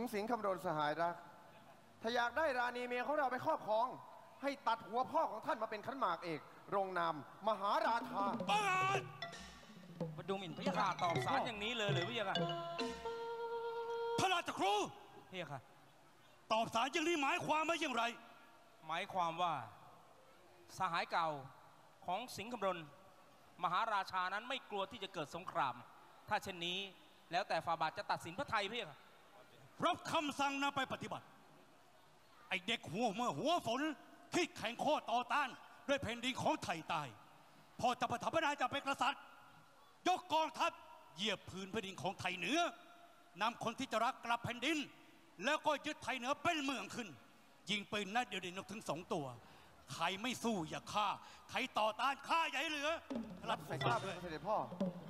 งสิงห์คำรณสหายรักถ้าอยากได้ราณีเมียของเราไปครอบครองให้ตัดหัวพ่อของท่านมาเป็นขันหมากเอกโรงนามมหาราชาบ้ามาดูหมิ่นพระยาค่ะตอบสารอย่างนี้เลยหรือพระยาค่ะพระราชครูพระยาค่ะตอบสารอย่างนี้หมายความว่าอย่างไรหมายความว่าสหายเก่าของสิงห์คำรณมหาราชานั้นไม่กลัวที่จะเกิดสงครามถ้าเช่นนี้แล้วแต่ฝ่าบาทจะตัดสินพระไทยพระยาค่ะรับคำสั่งนำไปปฏิบัติไอเด็กหัวเมื่อหัวฝนที่แข่งข้อต่อต้านด้วยแผ่นดินของไทยตายพอจะประทับนาจะเป็นกษัตริย์ยกกองทัพเหยียบพื้นแผ่นดินของไทยเหนือนำคนที่จะรักกลับแผ่นดินแล้วก็ยึดไทยเหนือเป็นเมืองขึ้นยิงปืนนัดเดียวได้นกถึง2 ตัวใครไม่สู้อย่าฆ่าใครต่อต้านฆ่าใหญ่เหลือรับใส่กล้าเป็นเสด็จพ่อ